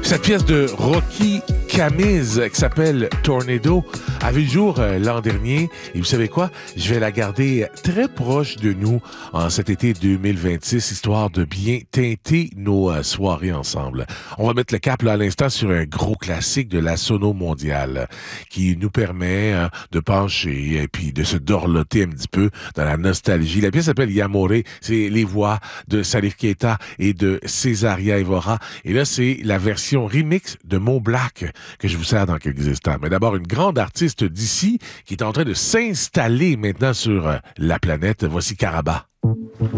Cette pièce de Rocky Camise qui s'appelle Tornado a vu le jour l'an dernier. Et vous savez quoi? Je vais la garder très proche de nous en cet été 2026, histoire de bien teinter nos soirées ensemble. On va mettre le cap là, à l'instant sur un gros classique de la sono mondiale qui nous permet de pencher et puis de se dorloter un petit peu dans la nostalgie. La pièce s'appelle Yamore. C'est les voix de Salif Keita et de Césaria Evora. Et là, c'est la version remix de Mo Black que je vous sers dans quelques instants. Mais d'abord, une grande artiste d'ici qui est en train de s'installer maintenant sur la planète. Voici Karaba.